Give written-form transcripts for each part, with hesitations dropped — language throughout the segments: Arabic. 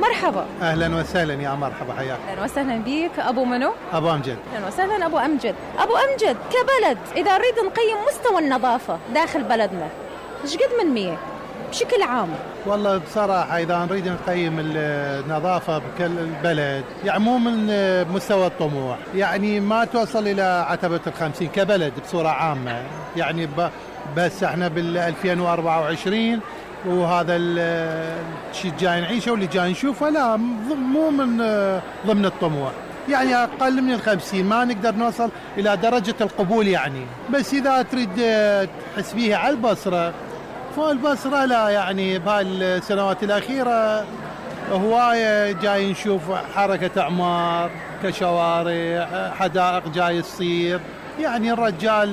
مرحبا. أهلا وسهلا، يا مرحبا، حياك. أهلا وسهلا بيك. أبو منو؟ أبو أمجد. أهلا وسهلا أبو أمجد. أبو أمجد، كبلد إذا نريد نقيم مستوى النظافة داخل بلدنا إيش قد من 100 بشكل عام؟ والله بصراحة إذا نريد نقيم النظافة بكل البلد، يعني مو من مستوى الطموح، يعني ما توصل إلى عتبة 50 كبلد بصورة عامة، يعني بس احنا بال2024 وهذا الشيء جاي نعيشه واللي جاي نشوفه، لا مو من ضمن الطموح، يعني أقل من 50 ما نقدر نوصل إلى درجة القبول يعني. بس إذا تريد تحسبيها على البصرة، فالبصرة لا، يعني بهالسنوات الأخيرة هواية جاي نشوف حركة أعمار كشوارع، حدائق جاي تصير، يعني الرجال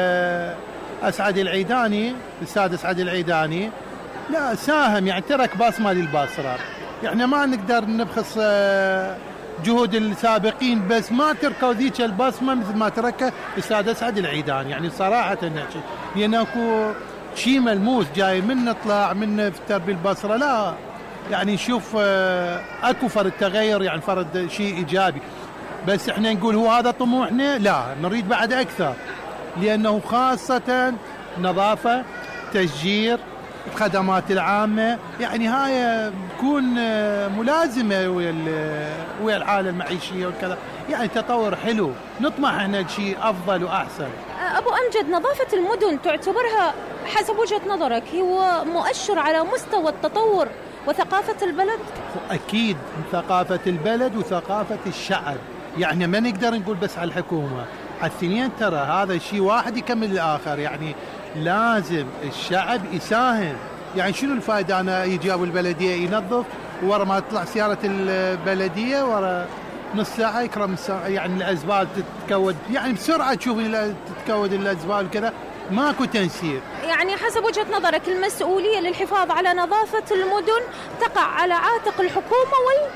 أسعد العيداني، الأستاذ أسعد العيداني لا ساهم، يعني ترك بصمة للبصرة، يعني ما نقدر نبخس جهود السابقين، بس ما تركوا ذيك البصمة مثل ما تركها الأستاذ أسعد العيداني، يعني صراحة نحكي لأن أكو شيء ملموس جاي من نطلع من في تربية البصرة، لا يعني نشوف أكو فرد تغير، يعني فرد شيء إيجابي، بس إحنا نقول هو هذا طموحنا، لا نريد بعد أكثر، لأنه خاصة نظافة، تشجير، الخدمات العامة، يعني هاي تكون ملازمة ويا الحالة المعيشية والكذا، يعني تطور حلو، نطمح احنا لشيء أفضل وأحسن. أبو أمجد، نظافة المدن تعتبرها حسب وجهة نظرك هو مؤشر على مستوى التطور وثقافة البلد؟ أكيد ثقافة البلد وثقافة الشعب، يعني ما نقدر نقول بس على الحكومة، على الاثنين، ترى هذا شيء واحد يكمل الآخر، يعني لازم الشعب يساهم. يعني شنو الفائدة أنا يجي أبو البلدية ينظف ورا ما تطلع سيارة البلدية ورا نص ساعة يكرم يعني الأزبال تتكود، يعني بسرعة تشوف تتكود الأزبال وكذا، ماكو تنسيق. يعني حسب وجهة نظرك المسؤولية للحفاظ على نظافة المدن تقع على عاتق الحكومة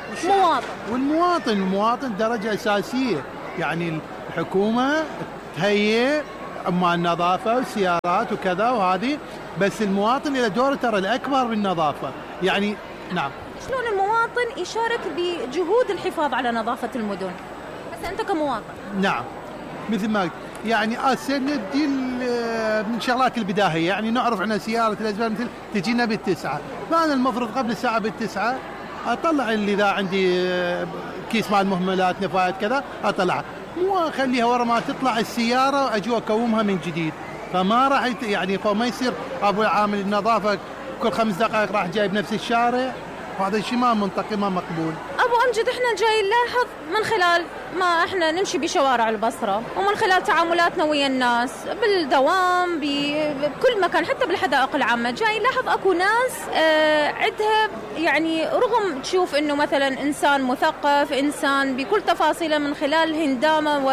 والمواطن. المواطن درجة أساسية، يعني الحكومة تهيئ عمال نظافة وسيارات وكذا وهذه، بس المواطن له دور ترى الأكبر بالنظافة، يعني نعم. شلون المواطن يشارك بجهود الحفاظ على نظافة المدن؟ بس أنت كمواطن. نعم، مثل ما يعني ندي من شغلات البداهية، يعني نعرف عنا سيارة الأزبال مثل تجينا ب9، فأنا المفروض قبل الساعة ب9 أطلع اللي إذا عندي كيس مال مهملات نفايات كذا أطلعها، مو أخليها ورا ما تطلع السيارة وأجي أكومها من جديد، فما راح يعني فما يصير أبو عامل النظافة كل 5 دقائق راح جايب نفس الشارع، وهذا الشيء ما منطقي ما مقبول. أبو أمجد، إحنا جاي نلاحظ من خلال ما إحنا نمشي بشوارع البصرة ومن خلال تعاملاتنا ويا الناس بالدوام بكل مكان، حتى بالحدائق العامة، جاي نلاحظ أكو ناس عندها يعني رغم تشوف إنه مثلا إنسان مثقف، إنسان بكل تفاصيله من خلال هندامة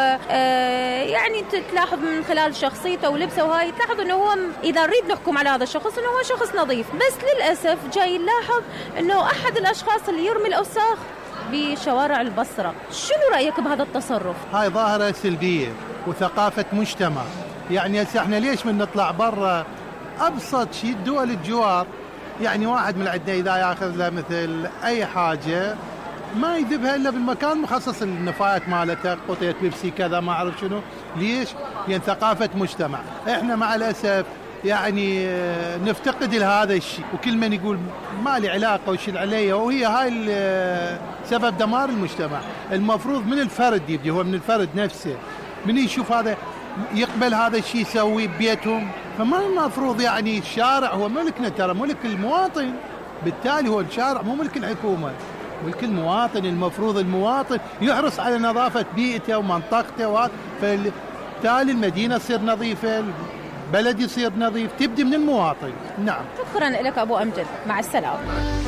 ويعني تلاحظ من خلال شخصيته ولبسه وهاي، تلاحظ إنه هو إذا نريد نحكم على هذا الشخص إنه هو شخص نظيف، بس للأسف جاي نلاحظ إنه أحد الأشخاص اللي يرمي الأوساخ بشوارع البصرة. شنو رأيك بهذا التصرف؟ هاي ظاهرة سلبية وثقافة مجتمع، يعني احنا ليش من نطلع برا أبسط شيء دول الجوار، يعني واحد من عندنا إذا يأخذ له مثل أي حاجة ما يذبها إلا بالمكان مخصص للنفايات مالته، قطية بيبسي كذا ما أعرف شنو، ليش؟ يعني ثقافة مجتمع، احنا مع الأسف يعني نفتقد لهذا الشيء، وكل من يقول ما لي علاقة وش علي، وهي هاي سبب دمار المجتمع. المفروض من الفرد يبدي، هو من الفرد نفسه، من يشوف هذا يقبل هذا الشيء يسويه ببيتهم، فما المفروض يعني الشارع هو ملكنا، ترى ملك المواطن، بالتالي هو الشارع مو ملك الحكومة، ملك المواطن، المفروض المواطن يحرص على نظافة بيئته ومنطقته، فبالتالي المدينة تصير نظيفة، بلد يصير نظيف، تبدي من المواطن. نعم. شكرا لك أبو أمجد، مع السلامة.